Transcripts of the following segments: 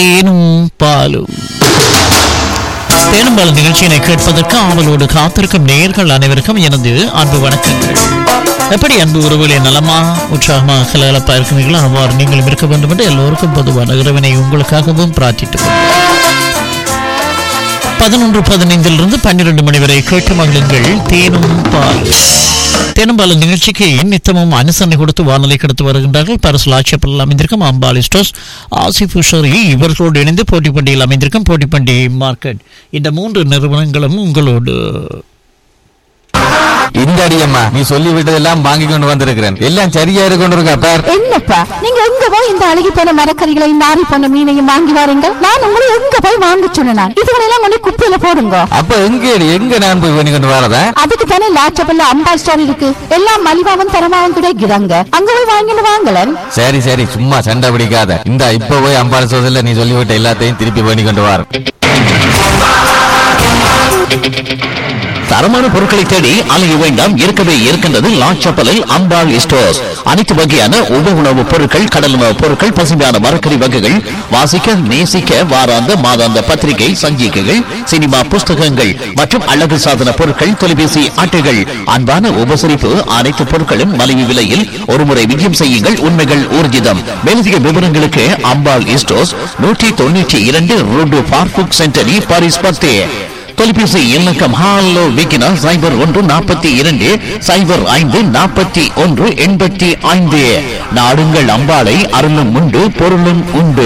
தேனும் பாலும். தேனும் பாலும் நிகழ்ச்சியினை கேட்பதற்கு ஆவலோடு காத்திருக்கும் நேயர்கள் அனைவருக்கும் எனது அன்பு வணக்கங்கள். எப்படி அன்பு உறவுகளே, நலமா உற்சாகமாக கலகலப்பா இருக்கிறீர்களோ அவ்வாறு நீங்களும் இருக்க வேண்டும் என்று எல்லோருக்கும் பொதுவான இறைவனை உங்களுக்காகவும் பிரார்த்தித்துக் 11:15 12 மணி வரை கேட்டு மகிழுங்கள். தேனும் பாலும். தேனும் பாலும் நிகழ்ச்சிக்கு நித்தமும் அனுசரணை கொடுத்து வானொலி கடத்து வருகின்றார்கள் பரசுலாட்சியப்பல் அமைந்திருக்கும் அம்பாலி ஸ்டோர்ஸ், ஆசிப் உஷரி இவர்களோடு இணைந்து போட்டிப்பண்டியில் அமைந்திருக்கும் போட்டிப்பண்டி மார்க்கெட். இந்த 3 நிறுவனங்களும் உங்களோடு. இந்த அடியம்மா, நீ சொல்லி விட்டதெல்லாம் வாங்கி கொண்டு வந்திருக்கிறேன். எல்லாம் சரியா கொண்டிருக்கா பார். என்னப்பா நீங்க எங்க போய் இந்த அழுகி போன மரக்கறிகளையும் நாரி போன மீனையும் வாங்கி வாருங்க. நான் உங்களை எங்க போய் வாங்க சொன்னேன்? இதுகளெல்லாம் கொண்டு குப்பையில போடுங்க. அப்ப எங்க நான் போய் பண்ணி கொண்டு வரதா? அதுக்கு தானே லாச்சபல்ல அம்பா ஸ்டோர் இருக்கு. எல்லாம் மலிவாவும் தரமாவும் கிடைக்குதாங்க. அங்க போய் வாங்கிட்டு வாங்கலன். சரி சரி, சும்மா சண்டை பிடிக்காத. இந்த இப்ப போய் அம்பாள் சோதல நீ சொல்லிவிட்ட எல்லாத்தையும் திருப்பி பண்ணி கொண்டு வர. தரமான பொருட்களை தேடி அலைய வேண்டாம், இருக்கவே இருக்கின்றது லாச்சப்பலில் அம்பாள் ஸ்டோர்ஸ். அனைத்து வகையான உப உணவுப் பொருட்கள், கடல் உணவுப் பொருட்கள், பசுமையான மரக்கறி வகைகள், வாசிக்க நேசிக்க வாராந்த மாதாந்த பத்திரிகை சஞ்சிகைகள், சினிமா புஸ்தகங்கள் மற்றும் அழகு சாதன பொருட்கள், தொலைபேசி அட்டைகள், அன்பான உபசரிப்பு. அனைத்து பொருட்களும் மலிவு விலையில் ஒருமுறை விஜயம் செய்யுங்கள், உண்மைகள் ஊர்ஜிதம். மேலதிக விவரங்களுக்கு அம்பாள் ஸ்டோர்ஸ் 192 ரோடு பார்புக் சென்டரி பாரிஸ் 10. தொலைபேசி இலக்கம் ஹாலோ விக்கினா 0142 05 41 85. நாடுங்கள் அம்பாளை, அருளும் உண்டு பொருளும் உண்டு.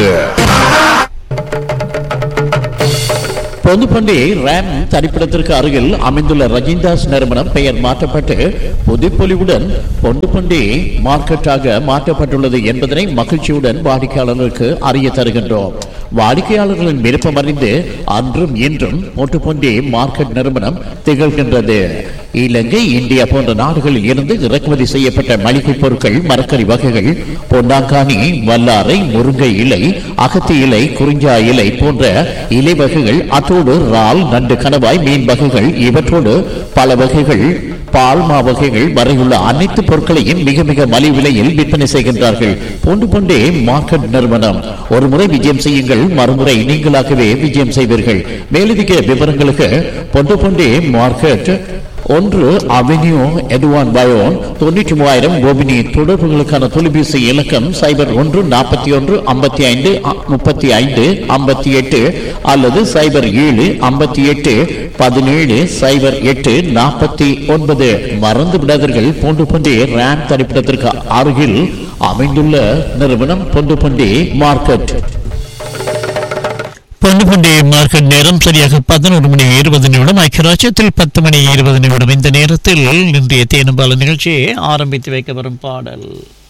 பொதுப்பண்டி ரேம் தனிப்பிடத்திற்கு அருகில் அமைந்துள்ள ரஜிந்தாஸ் நிறுவனம் பெயர் மாற்றப்பட்டு புதுப்பொலிவுடன் பொண்டுப்பண்டி மார்க்கெட்டாக மாற்றப்பட்டுள்ளது என்பதனை மகிழ்ச்சியுடன் வாடிக்கையாளர்களுக்கு அறிய தருகின்றோம். வாடிக்கையாளர்களின் விருப்பம் அறிந்து அன்றும் இன்றும் பொட்டுப்பண்டி மார்க்கெட் நிறுவனம் திகழ்கின்றது. இலங்கை, இந்தியா போன்ற நாடுகளில் இருந்து இறக்குமதி செய்யப்பட்ட மளிகை பொருட்கள், மரக்கறி வகைகள், பொன்னாங்கானி, வல்லாரை, முருங்கை இலை, அகத்தி இலை, குறிஞ்சா இலை போன்ற இலை வகைகள், அத்தோடு இறால், நண்டு, கணவாய், மீன் வகைகள், இவற்றோடு பல வகைகள், பால்மா வகைகள் வரையுள்ள அனைத்து பொருட்களையும் மிக மிக மலிவு விலையில் விற்பனை செய்கின்றார்கள். போன்று கொண்டே மார்க்கெட் நிறுவனம். ஒரு முறை விஜயம் செய்யுங்கள், மறுமுறை நீங்களாகவே விஜயம் செய்வீர்கள். மேலதிக விவரங்களுக்கு பொண்டு கொண்டே மார்க்கெட் 1 அவென்யூ எட்வான் பயோன் 93,000 கோபினி. தொடர்புகளுக்கான தொலைபேசி இலக்கம் 01 41 55 35 58 அல்லது 07 58 17 08 49. மறந்து விடாதீர்கள், பொண்டு பண்டி ரேம் தரிப்பிடத்திற்கு அருகில் அமைந்துள்ள நிறுவனம் பொண்டு பண்டி மார்க்கெட். பொண்டுபண்டி மார்க்கெட் நேரம் சரியாக 11:20 ஐக்கியராஜ்யத்தில் 10:20. இந்த நேரத்தில் இன்றைய தேனும் பாலும் நிகழ்ச்சியை ஆரம்பித்து வைக்க வரும் பாடல்.